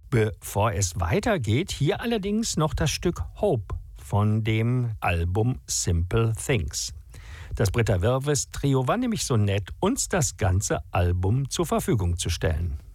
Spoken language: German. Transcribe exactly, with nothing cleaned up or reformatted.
Bevor es weitergeht, hier allerdings noch das Stück Hope von dem Album Simple Things. Das Britta Wirrvis Trio war nämlich so nett, uns das ganze Album zur Verfügung zu stellen.